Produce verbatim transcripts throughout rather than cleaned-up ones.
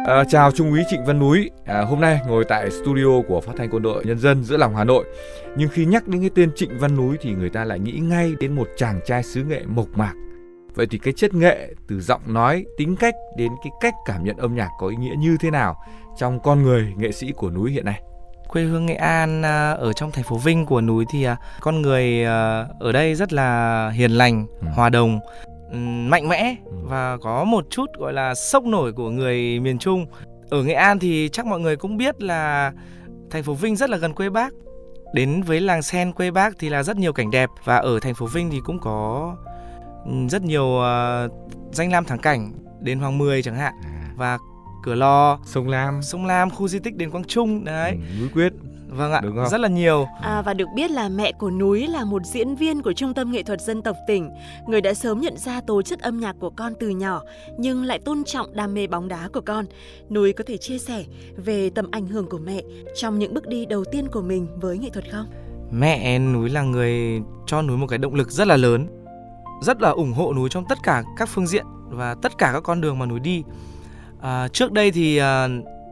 À, chào Trung úy Trịnh Văn Núi. À, hôm nay ngồi tại studio của Phát thanh Quân đội Nhân dân giữa lòng Hà Nội. Nhưng khi nhắc đến cái tên Trịnh Văn Núi thì người ta lại nghĩ ngay đến một chàng trai xứ nghệ mộc mạc. Vậy thì cái chất nghệ từ giọng nói, tính cách đến cái cách cảm nhận âm nhạc có ý nghĩa như thế nào trong con người nghệ sĩ của Núi hiện nay? Quê hương Nghệ An ở trong thành phố Vinh của Núi thì con người ở đây rất là hiền lành, ừ. hòa đồng, mạnh mẽ và có một chút gọi là sốc nổi của người miền Trung. Ở Nghệ An thì chắc mọi người cũng biết là thành phố Vinh rất là gần quê Bác. Đến với làng sen quê Bác thì là rất nhiều cảnh đẹp, và ở thành phố Vinh thì cũng có rất nhiều uh, danh lam thắng cảnh, đền Hoàng Mười chẳng hạn, và Cửa Lò, sông Lam, sông Lam, khu di tích đền Quang Trung đấy, ừ, Núi Quyết. Vâng ạ, rất là nhiều. À, và được biết là mẹ của Núi là một diễn viên của Trung tâm Nghệ thuật Dân tộc tỉnh, người đã sớm nhận ra tố chất âm nhạc của con từ nhỏ, nhưng lại tôn trọng đam mê bóng đá của con. Núi có thể chia sẻ về tầm ảnh hưởng của mẹ trong những bước đi đầu tiên của mình với nghệ thuật không? Mẹ Núi là người cho Núi một cái động lực rất là lớn, rất là ủng hộ Núi trong tất cả các phương diện và tất cả các con đường mà Núi đi. À, trước đây thì à,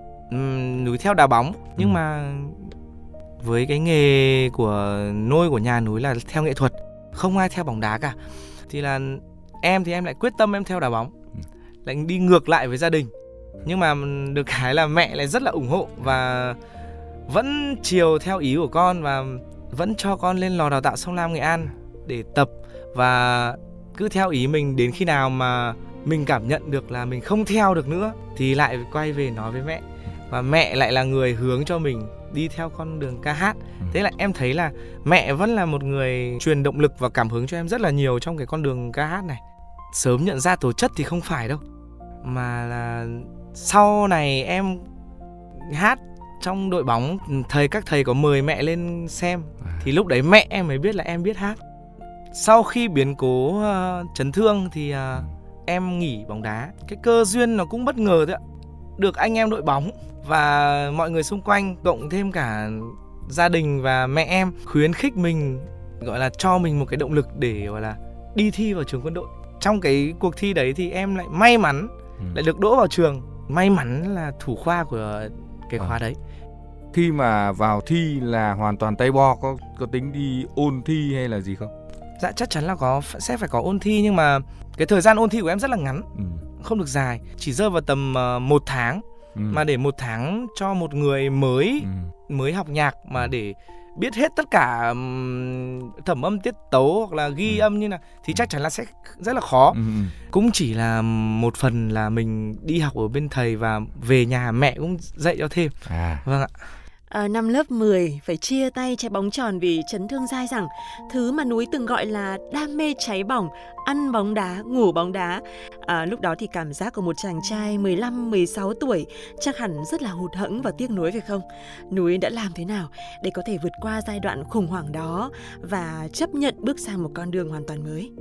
Núi theo đá bóng, nhưng ừ. mà với cái nghề của nôi của nhà Núi là theo nghệ thuật, không ai theo bóng đá cả. Thì là em thì em lại quyết tâm em theo đá bóng, lại đi ngược lại với gia đình. Nhưng mà được cái là mẹ lại rất là ủng hộ và vẫn chiều theo ý của con, và vẫn cho con lên lò đào tạo Sông Lam Nghệ An để tập, và cứ theo ý mình. Đến khi nào mà mình cảm nhận được là mình không theo được nữa thì lại quay về nói với mẹ, và mẹ lại là người hướng cho mình đi theo con đường ca hát. Thế là em thấy là mẹ vẫn là một người truyền động lực và cảm hứng cho em rất là nhiều trong cái con đường ca hát này. Sớm nhận ra tố chất thì không phải đâu, mà là sau này em hát trong đội bóng, thầy các thầy có mời mẹ lên xem, thì lúc đấy mẹ em mới biết là em biết hát. Sau khi biến cố uh, chấn thương thì uh, em nghỉ bóng đá. Cái cơ duyên nó cũng bất ngờ thôi ạ. Được anh em đội bóng và mọi người xung quanh, cộng thêm cả gia đình và mẹ em khuyến khích mình, gọi là cho mình một cái động lực để gọi là đi thi vào trường quân đội. Trong cái cuộc thi đấy thì em lại may mắn ừ. lại được đỗ vào trường. May mắn là thủ khoa của cái khóa à. đấy. Khi mà vào thi là hoàn toàn tay bo, có có tính đi ôn thi hay là gì không? Dạ chắc chắn là có, sẽ phải có ôn thi, nhưng mà cái thời gian ôn thi của em rất là ngắn, ừ. không được dài, chỉ rơi vào tầm uh, một tháng. Ừ. Mà để một tháng cho một người mới ừ. mới học nhạc mà để biết hết tất cả um, thẩm âm tiết tấu hoặc là ghi ừ. âm như nào thì chắc chắn là sẽ rất là khó. Ừ. Cũng chỉ là một phần là mình đi học ở bên thầy và về nhà mẹ cũng dạy cho thêm. À. Vâng ạ. À, năm lớp mười phải chia tay trái bóng tròn vì chấn thương dai dẳng, thứ mà Núi từng gọi là đam mê cháy bỏng, ăn bóng đá, ngủ bóng đá. À, lúc đó thì cảm giác của một chàng trai mười lăm mười sáu tuổi chắc hẳn rất là hụt hẫng và tiếc nuối phải không? Núi đã làm thế nào để có thể vượt qua giai đoạn khủng hoảng đó và chấp nhận bước sang một con đường hoàn toàn mới?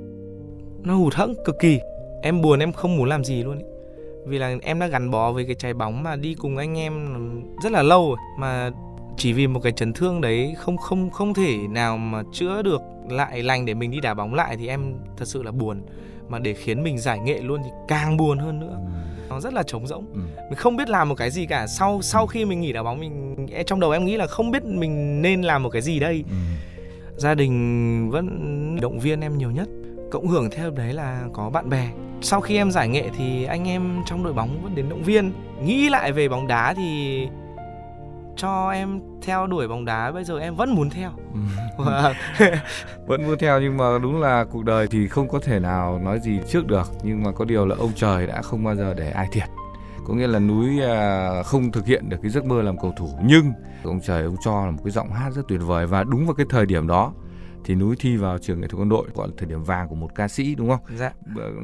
Nó hụt hẫng cực kỳ, em buồn, em không muốn làm gì luôn ý. Vì là em đã gắn bó với cái trái bóng mà đi cùng anh em rất là lâu rồi, mà chỉ vì một cái chấn thương đấy không không không thể nào mà chữa được lại lành để mình đi đá bóng lại, thì em thật sự là buồn. Mà để khiến mình giải nghệ luôn thì càng buồn hơn nữa. Nó rất là trống rỗng. Ừ. Mình không biết làm một cái gì cả. Sau sau khi mình nghỉ đá bóng, mình trong đầu em nghĩ là không biết mình nên làm một cái gì đây. Ừ. Gia đình vẫn động viên em nhiều nhất. Cộng hưởng theo đấy là có bạn bè. Sau khi em giải nghệ thì anh em trong đội bóng vẫn đến động viên. Nghĩ lại về bóng đá thì cho em theo đuổi bóng đá, bây giờ em vẫn muốn theo. Ừ. Vẫn muốn theo, nhưng mà đúng là cuộc đời thì không có thể nào nói gì trước được. Nhưng mà có điều là ông trời đã không bao giờ để ai thiệt. Có nghĩa là Núi không thực hiện được cái giấc mơ làm cầu thủ, nhưng ông trời ông cho là một cái giọng hát rất tuyệt vời. Và đúng vào cái thời điểm đó thì Núi thi vào trường nghệ thuật quân đội, gọi là thời điểm vàng của một ca sĩ, đúng không? Dạ.